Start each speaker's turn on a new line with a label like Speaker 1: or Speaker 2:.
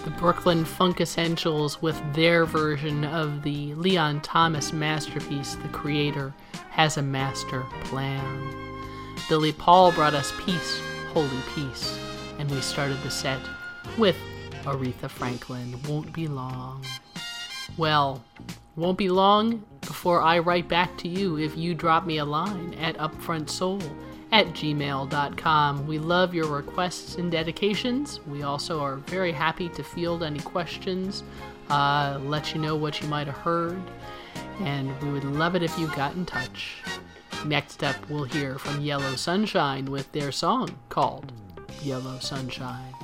Speaker 1: the Brooklyn Funk Essentials with their version of the Leon Thomas masterpiece, The Creator Has a Master Plan. Billy Paul brought us Peace, Holy Peace, and we started the set with Aretha Franklin, Won't Be Long. Well, won't be long before I write back to you if you drop me a line at upfrontsoul@gmail.com. We love your requests and dedications. We also are very happy to field any questions, let you know what you might have heard, and we would love it if you got in touch. Next up, we'll hear from Yellow Sunshine with their song called Yellow Sunshine.